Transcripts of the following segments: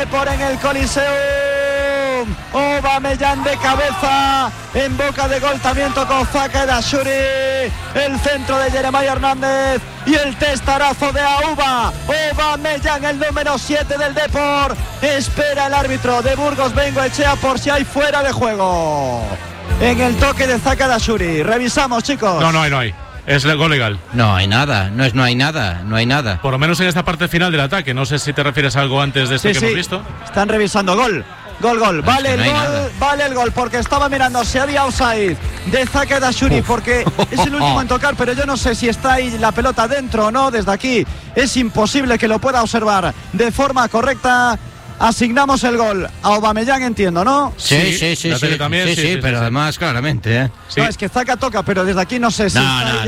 Depor en el Coliseum. Aubameyang de cabeza, en boca de gol también tocó Zaka Dashuri. El centro de Jeremiah Hernández y el testarazo de Auba. Aubameyang, el número 7 del Depor. Espera el árbitro de Burgos Bengoechea por si hay fuera de juego en el toque de Zaka Dashuri. Revisamos, chicos. No hay. Es gol legal. No hay nada. Por lo menos en esta parte final del ataque. No sé si te refieres a algo antes de esto que hemos visto. Están revisando. Gol. Vale el gol, porque estaba mirando si había offside de Zaka Dashuri, porque es el último en tocar, pero yo no sé si está ahí la pelota dentro o no. Desde aquí es imposible que lo pueda observar de forma correcta. Asignamos el gol a Aubameyang, entiendo, ¿no? Sí, también, sí, pero además claramente, ¿eh? Sí. No, es que Zaka toca, pero desde aquí no sé si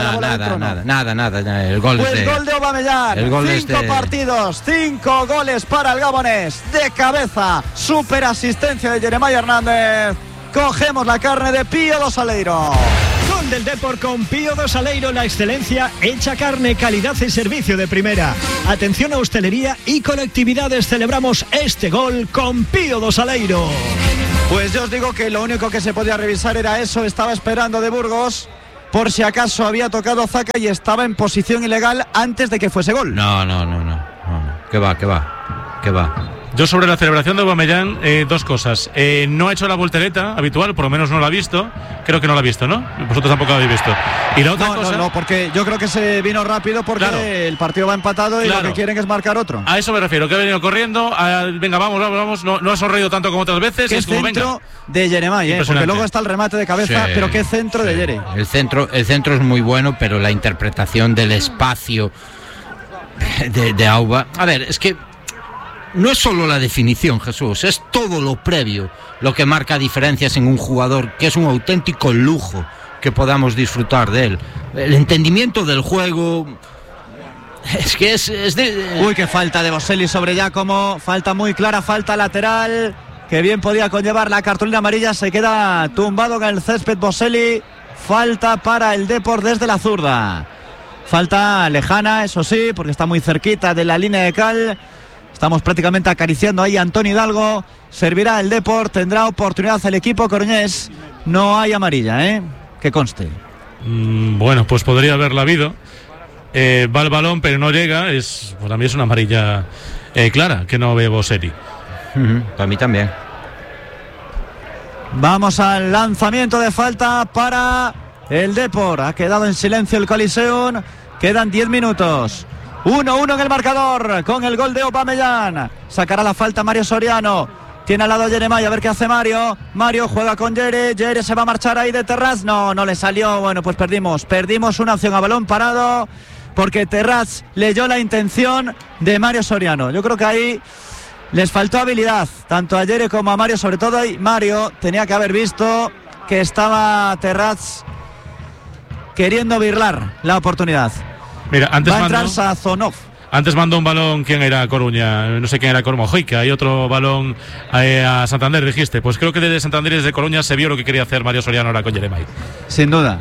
nada. El gol pues es de... gol de Aubameyang. 5 partidos, 5 goles para el gabonés. De cabeza, super asistencia de Jeremiah Hernández. Cogemos la carne de Pío do Saleiro. Gol del Depor con Pío do Saleiro, la excelencia hecha carne, calidad y servicio de primera. Atención a hostelería y colectividades, celebramos este gol con Pío do Saleiro. Pues yo os digo que lo único que se podía revisar era eso. Estaba esperando de Burgos por si acaso había tocado Zaka y estaba en posición ilegal antes de que fuese gol. No. ¿Qué va? Yo sobre la celebración de Aubameyang, dos cosas. No ha hecho la voltereta habitual, por lo menos no la ha visto. Creo que no la ha visto, ¿no? Vosotros tampoco la habéis visto. Y la otra cosa... No, porque yo creo que se vino rápido porque el partido va empatado y lo que quieren es marcar otro. A eso me refiero, que ha venido corriendo. Venga, vamos. No ha sonreído tanto como otras veces. Qué es como, centro de Jeremiah, porque luego está el remate de cabeza, pero qué centro de Jere. El centro es muy bueno, pero la interpretación del espacio de Auba... A ver, es que no es solo la definición, Jesús, es todo lo previo lo que marca diferencias en un jugador que es un auténtico lujo que podamos disfrutar de él. El entendimiento del juego es que es de... Uy, qué falta de Boselli sobre Giacomo, falta muy clara, falta lateral que bien podía conllevar la cartulina amarilla. Se queda tumbado en el césped Boselli. Falta para el Depor desde la zurda, falta lejana, eso sí, porque está muy cerquita de la línea de cal. Estamos prácticamente acariciando ahí a Antonio Hidalgo. Servirá el Depor, tendrá oportunidad el equipo coruñés. No hay amarilla, que conste. Bueno, pues podría haberla habido. Va el balón, pero no llega. Para mí es una amarilla clara, que no ve Boselli. Para mí también. Vamos al lanzamiento de falta para el Depor. Ha quedado en silencio el Coliseum. Quedan 10 minutos. 1-1 en el marcador con el gol de Aubameyang. Sacará la falta Mario Soriano. Tiene al lado Jeremiah, a ver qué hace Mario. Mario juega con Jere. Jere se va a marchar ahí de Terraz. No le salió. Bueno, pues perdimos una acción a balón parado porque Terraz leyó la intención de Mario Soriano. Yo creo que ahí les faltó habilidad, tanto a Jere como a Mario, sobre todo ahí Mario tenía que haber visto que estaba Terraz queriendo birlar la oportunidad. Mira, antes va a entrar Sazonov. Antes mandó un balón, ¿quién era Coruña? No sé quién era Coruña, Mojica. Hay otro balón a Santander, dijiste. Pues creo que desde Santander y desde Coruña se vio lo que quería hacer Mario Soriano ahora con Jeremiah. Sin duda.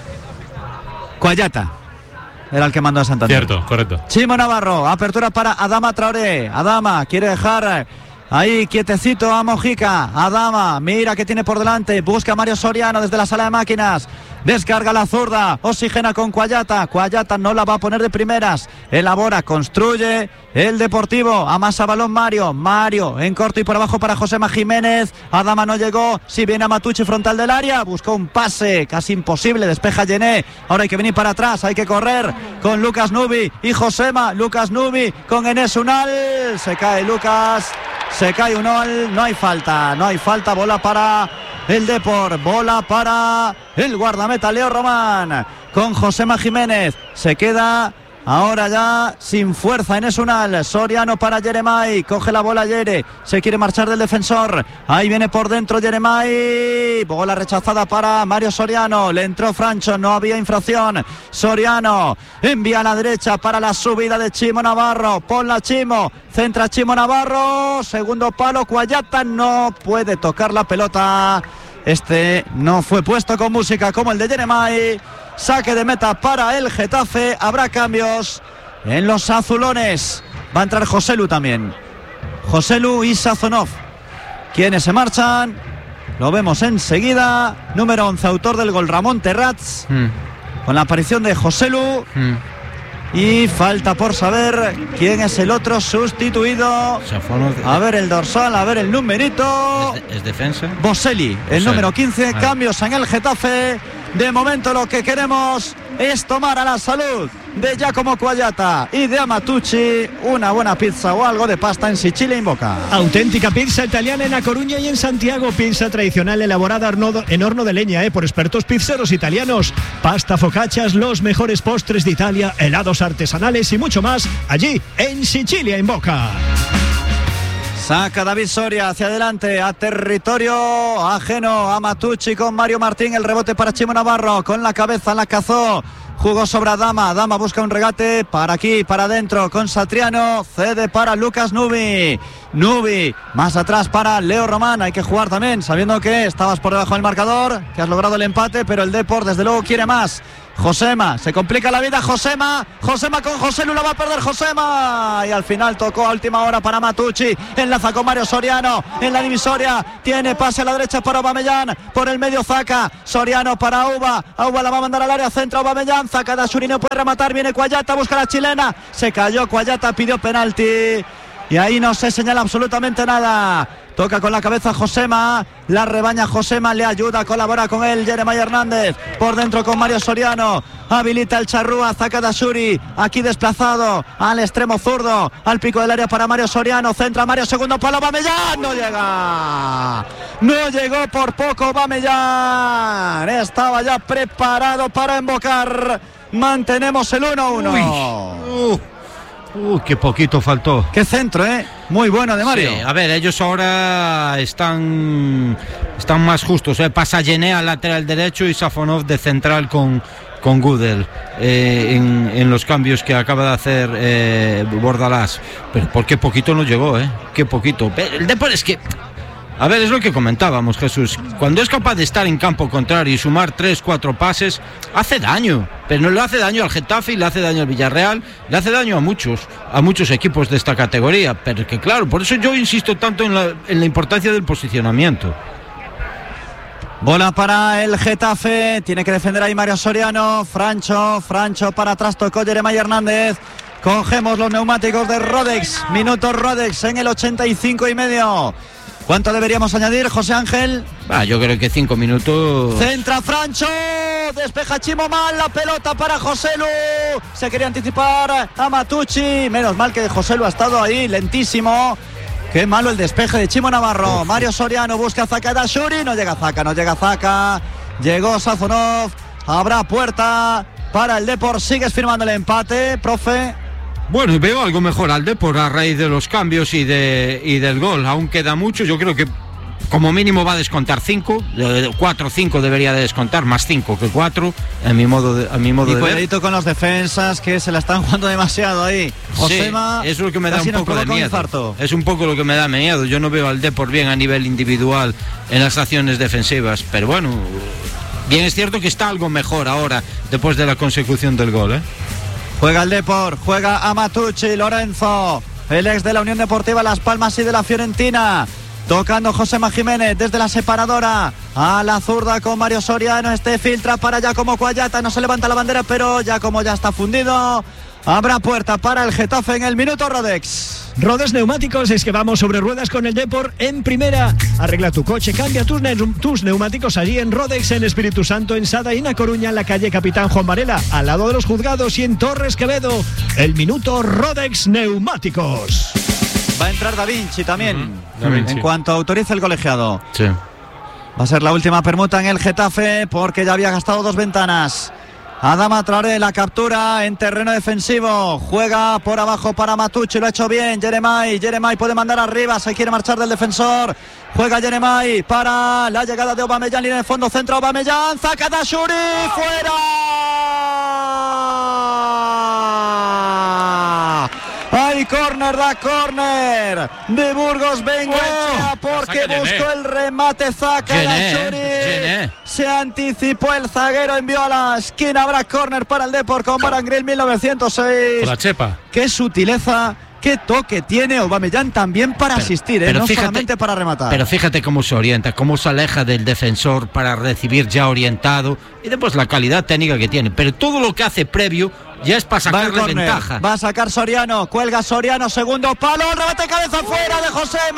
Cuayata era el que mandó a Santander. Cierto, correcto. Chimo Navarro, apertura para Adama Traoré. Adama quiere dejar ahí quietecito a Mojica. Adama, mira que tiene por delante. Busca a Mario Soriano desde la sala de máquinas. Descarga la zurda, oxigena con Cuayata. Cuayata no la va a poner de primeras. Elabora, construye el Deportivo. Amasa balón Mario en corto y por abajo para Josema Jiménez. Adama no llegó. Si viene a Matucci frontal del área. Buscó un pase casi imposible. Despeja Gené. Ahora hay que venir para atrás. Hay que correr con Lucas Nubi y Josema. Lucas Nubi con Enes Unal. Se cae Lucas. Se cae Unal. No hay falta. Bola para el Depor, bola para el guardameta Leo Román con Josema Jiménez. Se queda ahora ya sin fuerza Enes Unal. Soriano para Jeremiah, coge la bola Jere, se quiere marchar del defensor, ahí viene por dentro Jeremiah, bola rechazada para Mario Soriano. Le entró Francho, no había infracción. Soriano envía a la derecha para la subida de Chimo Navarro. Ponla Chimo, centra Chimo Navarro, segundo palo. Cuayata no puede tocar la pelota. No fue puesto con música como el de Jeremiah. Saque de meta para el Getafe. Habrá cambios en los azulones. Va a entrar Joselu también. Joselu y Sazonov. ¿Quiénes se marchan? Lo vemos enseguida. Número 11, autor del gol, Ramón Terrats, con la aparición de Joselu. Y falta por saber quién es el otro sustituido. A ver el dorsal, a ver el numerito. ¿Es defensa? Boselli, el número 15. Cambios en el Getafe. De momento lo que queremos es tomar a la salud de Giacomo Cuagliata y de Amatucci una buena pizza o algo de pasta en Sicilia in Boca. Auténtica pizza italiana en A Coruña y en Santiago. Pizza tradicional elaborada en horno de leña, por expertos pizzeros italianos. Pasta, focaccias, los mejores postres de Italia, helados artesanales y mucho más allí en Sicilia in Boca. Saca David Soria hacia adelante a territorio ajeno. Amatucci con Mario Martín. El rebote para Chimo Navarro. Con la cabeza la cazó. Jugó sobre Adama. Adama busca un regate para aquí, para adentro con Satriano. Cede para Lucas Nubi. Nubi más atrás para Leo Román. Hay que jugar también, sabiendo que estabas por debajo del marcador, que has logrado el empate, pero el Depor desde luego quiere más. Josema, se complica la vida Josema con Joselu, lo va a perder Josema y al final tocó a última hora para Matucci, enlaza con Mario Soriano en la divisoria, tiene pase a la derecha para Aubameyang, por el medio Zaka, Soriano para Auba la va a mandar al área, centro Aubameyang, Zaka da Shuri, no puede rematar, viene Cuagliata, busca la chilena, se cayó Cuagliata, pidió penalti y ahí no se señala absolutamente nada. Toca con la cabeza Josema, la rebaña Josema, le ayuda, colabora con él Jeremiah Hernández, por dentro con Mario Soriano, habilita el Charrúa, Zaka Dashuri, aquí desplazado al extremo zurdo, al pico del área para Mario Soriano, centra Mario, segundo palo, Aubameyang, no llegó por poco Aubameyang, estaba ya preparado para embocar, mantenemos el 1-1. Qué poquito faltó. Qué centro, muy bueno de Mario. Sí, a ver, ellos ahora están más justos. Pasa Gené al lateral derecho y Safonov de central con Gudel en los cambios que acaba de hacer Bordalás. Pero por qué poquito no llegó, qué poquito. El Depor es que... A ver, es lo que comentábamos, Jesús. Cuando es capaz de estar en campo contrario y sumar 3-4 pases, hace daño. Pero no le hace daño al Getafe, le hace daño al Villarreal, le hace daño a muchos equipos de esta categoría. Pero que claro, por eso yo insisto tanto en la importancia del posicionamiento. Bola para el Getafe, tiene que defender ahí Mario Soriano, Francho para atrás, tocó Jeremiah Hernández. Cogemos los neumáticos de Rodex, minuto Rodex en el 85,5. ¿Cuánto deberíamos añadir, José Ángel? Yo creo que 5 minutos. Centra Francho, despeja Chimo mal, la pelota para Joselu. Se quería anticipar a Matucci. Menos mal que Joselu ha estado ahí, lentísimo. Qué malo el despeje de Chimo Navarro. Mario Soriano busca a Zaka Dashuri. No llega Zaka. Llegó Sazonov. Habrá puerta para el Depor. Sigues firmando el empate, profe. Bueno, veo algo mejor al Depor a raíz de los cambios y del gol. Aún queda mucho, yo creo que como mínimo va a descontar 5, 4 o 5 debería de descontar, más 5 que 4, a mi modo de ver. Y cuidadito con los defensas que se la están jugando demasiado ahí. Josema, sí, es lo que me da un poco de miedo. Es un poco lo que me da miedo. Yo no veo al Depor bien a nivel individual en las acciones defensivas, pero bueno, bien es cierto que está algo mejor ahora después de la consecución del gol, Juega el Depor, juega Amatucci, Lorenzo, el ex de la Unión Deportiva Las Palmas y de la Fiorentina. Tocando Josema Jiménez desde la separadora a la zurda con Mario Soriano. Filtra para Giacomo Cuagliata, no se levanta la bandera, pero Giacomo ya está fundido. Habrá puerta para el Getafe en el minuto Rodex. Rodex Neumáticos, es que vamos sobre ruedas con el Depor en primera. Arregla tu coche, cambia tus neumáticos allí en Rodex, en Espíritu Santo, en Sada y en A Coruña, en la calle Capitán Juan Varela, al lado de los juzgados, y en Torres Quevedo. El minuto Rodex Neumáticos. Va a entrar Da Vinci también, en cuanto autorice el colegiado. Sí. Va a ser la última permuta en el Getafe porque ya había gastado 2 ventanas. Adama Traoré, la captura en terreno defensivo, juega por abajo para Matucci, lo ha hecho bien Jeremiah puede mandar arriba, se quiere marchar del defensor, juega Jeremiah para la llegada de Aubameyang, línea de fondo, centro Aubameyang, Zaka Dashuri, fuera. ¡Ay, córner de Burgos Bengoechea porque buscó el remate Zaka Dashuri! Se anticipó el zaguero, envió a la esquina, habrá córner para el Depor con Barangril 1906. Con la chepa. Qué sutileza qué toque tiene Aubameyang también para asistir, no solamente para rematar. Pero fíjate cómo se orienta, cómo se aleja del defensor para recibir ya orientado, y después la calidad técnica que tiene. Pero todo lo que hace previo ya es para sacarle ventaja. Va a sacar Soriano, cuelga Soriano, segundo palo, remate cabeza fuera de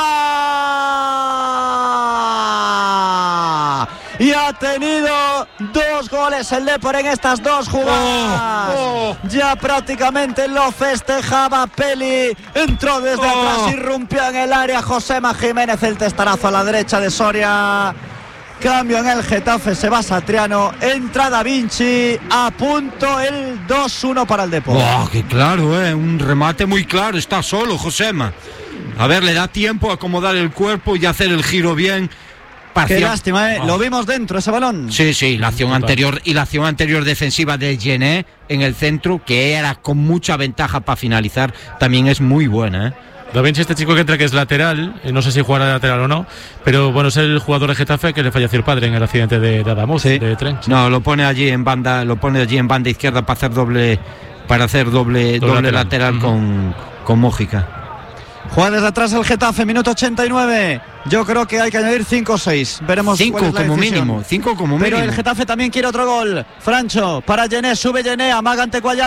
Josema. Y ha tenido 2 goles el Depor en estas 2 jugadas. Ya prácticamente lo festejaba Peli. Entró desde atrás, irrumpió en el área Josema Jiménez, el testarazo a la derecha de Soria. Cambio en el Getafe, se va Satriano, entra Da Vinci, a punto el 2-1 para el Depor. ¡Qué claro, un remate muy claro, está solo Josema. A ver, le da tiempo a acomodar el cuerpo y hacer el giro bien. Qué lástima, lo vimos dentro ese balón. Sí, la acción anterior y la acción anterior defensiva de Gené en el centro, que era con mucha ventaja para finalizar, también es muy buena, Da Vinci, este chico que entra, que es lateral, no sé si jugará de lateral o no, pero bueno, es el jugador de Getafe que le falleció el padre en el accidente de Adamuz, de tren. No, lo pone allí en banda izquierda para hacer doble lateral con Mójica. Juega desde atrás el Getafe, minuto 89. Yo creo que hay que añadir 5 o 6. Veremos 5 como mínimo. 5 como mínimo. Pero el Getafe también quiere otro gol. Francho para Gené, sube Gené, amaga ante Cuagliari.